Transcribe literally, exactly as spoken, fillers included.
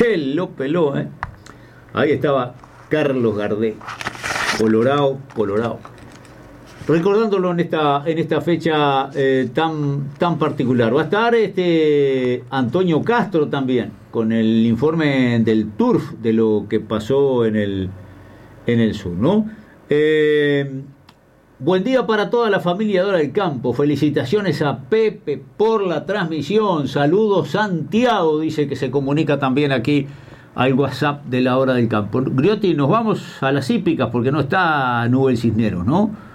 peló, peló, ¿eh? Ahí estaba Carlos Gardel, colorado, colorado. Recordándolo en esta, en esta fecha eh, tan, tan particular. Va a estar este Antonio Castro también, con el informe del Turf, de lo que pasó en el, en el sur, ¿no? Eh, buen día para toda la familia de Hora del Campo. Felicitaciones a Pepe por la transmisión. Saludos Santiago, dice que se comunica también aquí al WhatsApp de la Hora del Campo. Griotti, nos vamos a las hípicas porque no está Nubel Cisneros, ¿no?